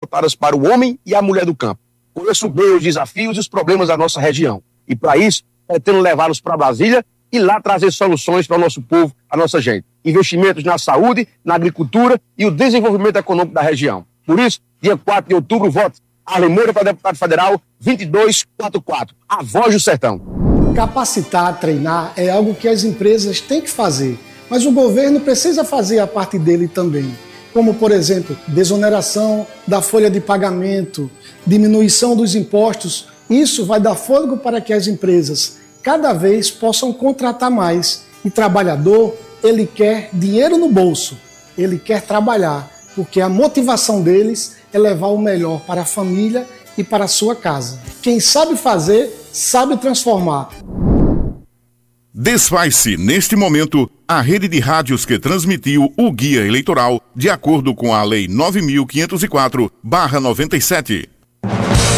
voltadas para o homem e a mulher do campo. Conheço bem os desafios e os problemas da nossa região. E para isso, pretendo levá-los para Brasília e lá trazer soluções para o nosso povo, a nossa gente. Investimentos na saúde, na agricultura e o desenvolvimento econômico da região. Por isso, dia 4 de outubro, vote Arlen Moura para deputado federal 2244, a voz do sertão. Capacitar, treinar é algo que as empresas têm que fazer, mas o governo precisa fazer a parte dele também. Como, por exemplo, desoneração da folha de pagamento, diminuição dos impostos. Isso vai dar fôlego para que as empresas cada vez possam contratar mais. E trabalhador, ele quer dinheiro no bolso, ele quer trabalhar, porque a motivação deles é levar o melhor para a família e para a sua casa. Quem sabe fazer, sabe transformar. Desfaz-se, neste momento, a rede de rádios que transmitiu o guia eleitoral de acordo com a Lei 9.504/97.